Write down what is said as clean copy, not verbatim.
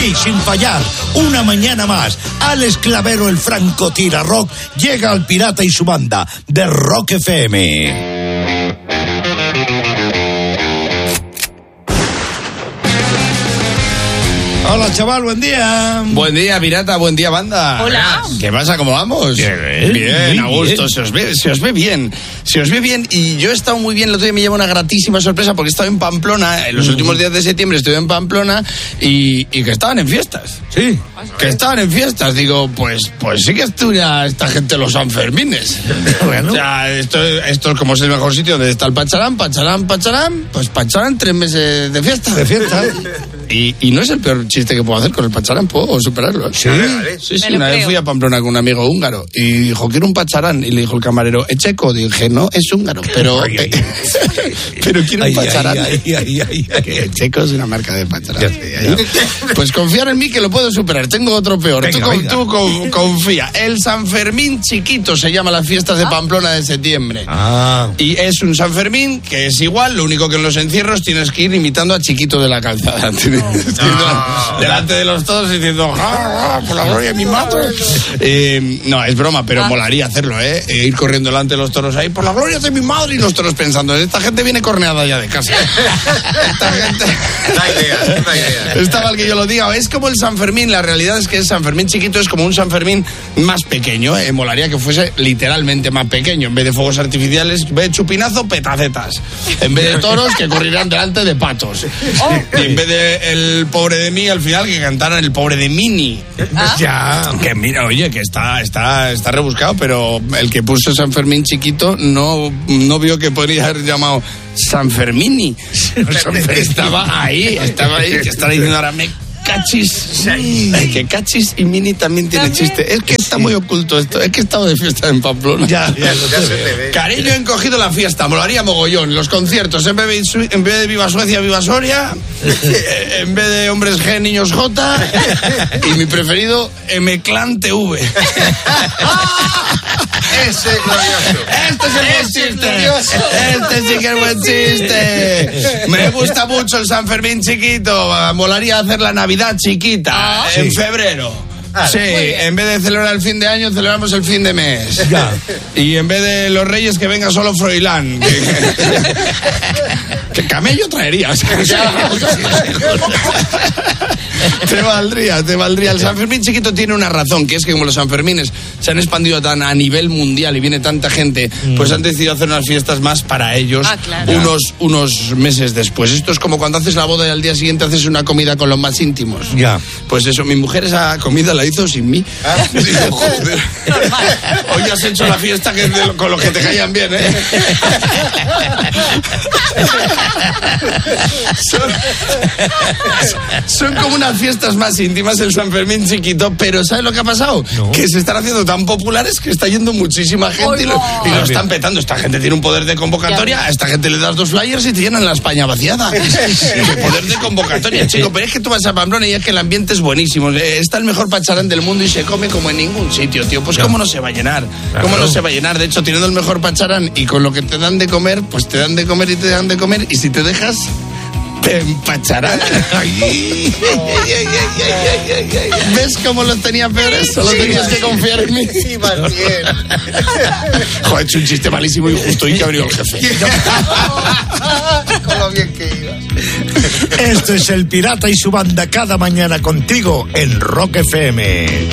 Sí, sin fallar, una mañana más, Alex Clavero, el francotira rock, llega al Pirata y su banda de Rock FM. Hola, chaval, buen día. Buen día, pirata, buen día, banda. Hola. ¿Qué pasa? ¿Cómo vamos? Bien, a gusto. Se os ve bien. Y yo he estado muy bien. El otro día me lleva una gratísima sorpresa porque he estado en Pamplona. En los últimos días de septiembre estuve en Pamplona y que estaban en fiestas. Sí. Que estaban en fiestas. Digo, pues sí que estudia esta gente los Sanfermines. Bueno. O sea, esto es como es el mejor sitio donde está el Pacharán. Pues Pacharán, 3 meses de fiesta. De fiesta. Y no es el peor chiste que puedo hacer con el Pacharán, puedo superarlo. Sí. Sí, una vez fui a Pamplona con un amigo húngaro y dijo, quiero un Pacharán. Y le dijo el camarero, ¿es checo? Dije, no, es húngaro, pero quiero un Pacharán. Que checo es una marca de Pacharán. Pues confiar en mí que lo puedo superar. Tengo otro peor. Venga, Tú confía. El San Fermín chiquito se llama las fiestas de Pamplona de septiembre. Y es un San Fermín que es igual, lo único que en los encierros tienes que ir imitando a Chiquito de la Calzada. Delante de los todos diciendo por la gloria de mi madre. No, es broma, pero molaría hacerlo, ir corriendo delante de los toros ahí por la gloria de mi madre y los toros pensando, esta gente viene corneada ya de casa. Esta gente... Da idea. Está mal que yo lo diga. Es como el San Fermín, la realidad es que el San Fermín chiquito es como un San Fermín más pequeño, molaría que fuese literalmente más pequeño. En vez de fuegos artificiales, en vez de chupinazo, petacetas. En vez de toros, que corrieran delante de patos. Y en vez de el pobre de mí, al final que cantaran el pobre de Mini. Ya, que mira, oye, que está rebuscado, pero el que puso San Fermín chiquito no vio que podría haber llamado San Fermini. Estaba ahí, que estará diciendo ahora cachis. Que cachis y Mini también tiene chiste. Es que está muy oculto esto. Es que he estado de fiesta en Pamplona. Ya se te ve. Cariño, he encogido la fiesta. Molaría mogollón. Los conciertos. En vez de Viva Suecia, Viva Soria. En vez de Hombres G, Niños J. Y mi preferido, M-Clan TV. Ese es glorioso. Este es el buen chiste. Este sí que es buen chiste. Me gusta mucho el San Fermín chiquito. Molaría hacer la Navidad chiquita en febrero. Sí, en vez de celebrar el fin de año, celebramos el fin de mes. Ya. Y en vez de los Reyes, que venga solo Froilán. Que camello traerías. Te valdría. El San Fermín chiquito tiene una razón, que es que como los Sanfermines se han expandido tan a nivel mundial y viene tanta gente, pues han decidido hacer unas fiestas más para ellos unos meses después. Esto es como cuando haces la boda y al día siguiente haces una comida con los más íntimos. Ya. Pues eso, mi mujer esa comida la hizo sin mí. Digo, joder. Hoy has hecho la fiesta con los que te caían bien, Son como unas fiestas más íntimas el San Fermín chiquito, pero ¿sabes lo que ha pasado? No. Que se están haendo tan populares que está yendo muchísima gente y lo están petando. Esta gente tiene un poder de convocatoria, a esta gente le das 2 flyers y te llenan la España vaciada. El poder de convocatoria, chico, pero es que tú vas a Pamplona y es que el ambiente es buenísimo. Está el mejor Pacharán del mundo y se come como en ningún sitio, tío. Pues ¿cómo no se va a llenar? ¿Cómo no se va a llenar? De hecho, teniendo el mejor Pacharán y con lo que te dan de comer, pues te dan de comer y te dan de comer, y si te dejas, te empacharán. ¿Ves cómo los tenía peores? Solo tenías que confiar en mí. Sí, más bien. Joder, he hecho un chiste malísimo y justo hoy que ha venido el jefe. Con lo bien que ibas. Esto es el Pirata y su banda cada mañana contigo en Rock FM.